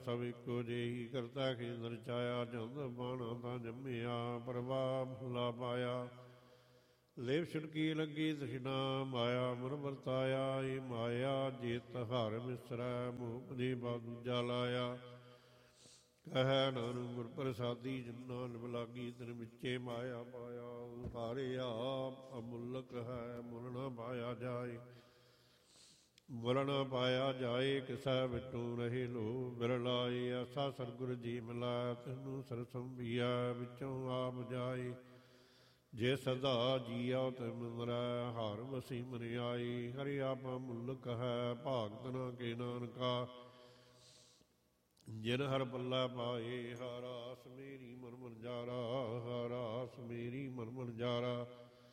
ਸਭ ਇੱਕੋ ਜਿਹੀ ਕਰਤਾ ਖੇਦਰ ਚਾਇਆ ਜੰਦ ਬਾਣਾ ਤਾਂ ਜੰਮਿਆ ਪ੍ਰਭਾ ਭੁਲਾ ਪਾਇਆ ਲੇਵ ਛੁਟਕੀ ਲੱਗੀ ਤ੍ਰਿਸ਼ਨਾ ਮਾਇਆ ਮਨ ਵਰਤਾਇਆ ਇਹ ਮਾਇਆ ਜੇਤ ਹਰ ਮਿਸਰੈ ਮੋਹ ਦੇ ਦੂਜਾ ਲਾਇਆ ਕਹਿ ਨਾਨਕ ਗੁਰ ਪ੍ਰਸਾਦੀ ਜਿਨਾ ਲਿਵ ਲਾਗੀ ਤਿਨ ਵਿੱਚੇ ਮਾਇਆ ਪਾਇਆ ਹਾਰਿਆ ਅਮੁੱਲਕ ਹੈ ਮੁੱਲ ਨਾ ਪਾਇਆ ਜਾਏ ਮੁੱਲ ਨਾ ਪਾਇਆ ਜਾਏ ਕਿਸੈ ਵਿਟੂ ਰਹੇ ਲੋ ਬਿਰਲਾਏ ਐਸਾ ਸਤਿਗੁਰ ਜੀ ਮਿਲਾਇਆ ਤੈਨੂੰ ਸਰਸੰਭੀਆ ਵਿੱਚੋਂ ਆਪ ਜਾਏ ਜੇ ਸਦਾ ਜੀਆ ਤਿਨ ਮਰੈ ਹਰ ਵਸੀ ਮਨ ਆਈ ਹਰਿ ਆਪਾ ਮੁੱਲਕ ਹੈ ਭਾਗਤ ਨਾ ਕੇ ਨਾਨਕਾ ਜਿਨ ਹਰ ਪੱਲਾ ਪਾਏ ਹਾਰਾਸ ਮੇਰੀ ਮਨ ਮਨ ਜਾਰਾ ਹਾਰਾਸ ਮੇਰੀ ਮਨ ਮਨ ਜਾਰਾ